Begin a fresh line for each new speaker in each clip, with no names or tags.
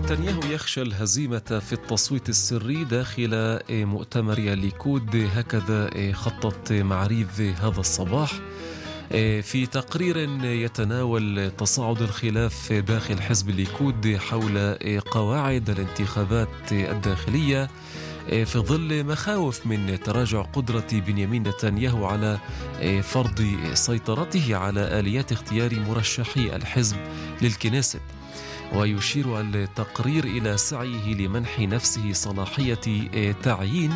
نتنياهو يخشى الهزيمة في التصويت السري داخل مؤتمر الليكود، هكذا خطط معاريف هذا الصباح في تقرير يتناول تصاعد الخلاف داخل حزب الليكود حول قواعد الانتخابات الداخلية في ظل مخاوف من تراجع قدرة بنيامين نتنياهو على فرض سيطرته على آليات اختيار مرشحي الحزب للكنيست. ويشير التقرير إلى سعيه لمنح نفسه صلاحية تعيين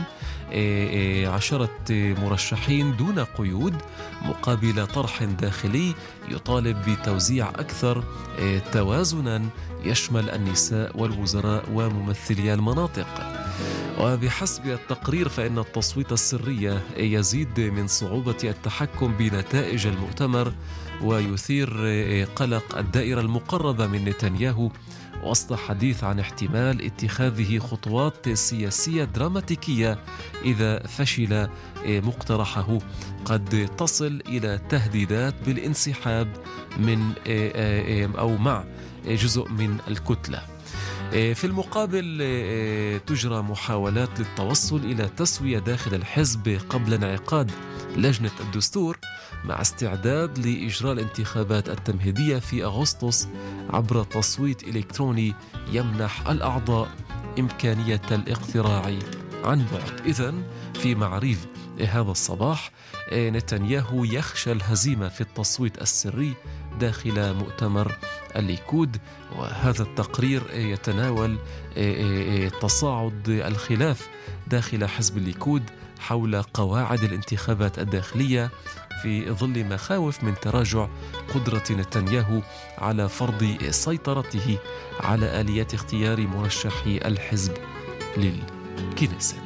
10 مرشحين دون قيود مقابل طرح داخلي يطالب بتوزيع أكثر توازنا يشمل النساء والوزراء وممثلي المناطق. وبحسب التقرير فإن التصويت السري يزيد من صعوبة التحكم بنتائج المؤتمر ويثير قلق الدائرة المقربة من نتنياهو وسط حديث عن احتمال اتخاذه خطوات سياسية دراماتيكية إذا فشل مقترحه قد تصل إلى تهديدات بالانسحاب من أو مع جزء من الكتلة. في المقابل تجرى محاولات للتوصل إلى تسوية داخل الحزب قبل انعقاد لجنة الدستور مع استعداد لإجراء الانتخابات التمهيدية في أغسطس عبر تصويت إلكتروني يمنح الأعضاء إمكانية الاقتراع عن بعد. إذن في معريف هذا الصباح نتنياهو يخشى الهزيمة في التصويت السري داخل مؤتمر الليكود، وهذا التقرير يتناول تصاعد الخلاف داخل حزب الليكود حول قواعد الانتخابات الداخلية في ظل مخاوف من تراجع قدرة نتنياهو على فرض سيطرته على آليات اختيار مرشحي الحزب للكنيست.